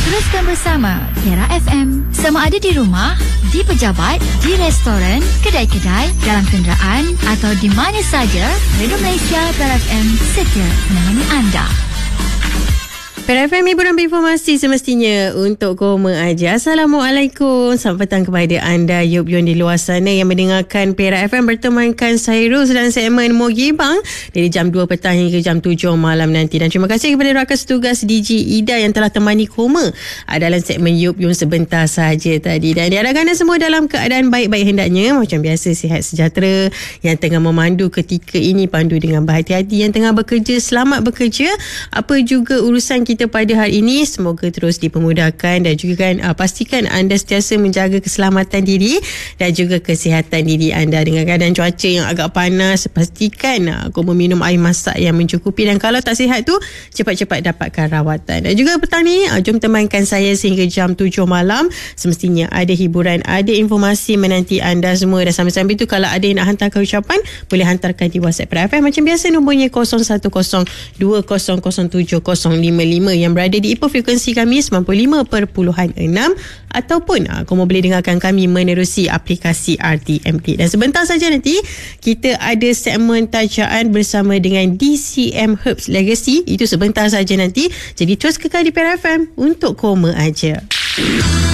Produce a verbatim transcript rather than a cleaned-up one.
Teruskan bersama Era F M. Sama ada di rumah, di pejabat, di restoran, kedai-kedai, dalam kenderaan atau di mana saja, Radio Malaysia Era F M setia menemani anda. Era F M, hiburan berinformasi semestinya untuk koma aja. Assalamualaikum. Selamat petang kepada anda Yub-Yun di luar sana yang mendengarkan Era F M bertemankan saya Rose dan segmen Mogibang dari jam dua petang hingga jam tujuh malam nanti. Dan terima kasih kepada rakan setugas D J Ida yang telah temani koma dalam segmen Yub-Yun sebentar saja tadi. Dan diharapkan anda semua dalam keadaan baik-baik hendaknya. Macam biasa, sihat sejahtera. Yang tengah memandu ketika ini, pandu dengan berhati-hati. Yang tengah bekerja, selamat bekerja. Apa juga urusan kita kita pada hari ini, semoga terus dipermudahkan dan juga kan uh, pastikan anda sentiasa menjaga keselamatan diri dan juga kesihatan diri anda. Dengan keadaan cuaca yang agak panas, pastikan uh, kau meminum air masak yang mencukupi, dan kalau tak sihat tu cepat-cepat dapatkan rawatan. Dan juga petang ni uh, jom temankan saya sehingga jam tujuh malam. Semestinya ada hiburan, ada informasi menanti anda semua. Dan sambil-sambil tu, kalau ada yang nak hantarkan ucapan, boleh hantarkan di WhatsApp Era F M. Macam biasa, nombornya kosong satu kosong dua kosong kosong tujuh kosong lima lima yang berada di Ipoh frekuensi kami sembilan puluh lima perpuluhan enam, ataupun aa, kamu boleh dengarkan kami menerusi aplikasi R T M K. Dan sebentar saja nanti kita ada segmen tajaan bersama dengan D C M Herbs Legacy. Itu sebentar saja nanti. Jadi terus kekal di Era F M untuk koma aja.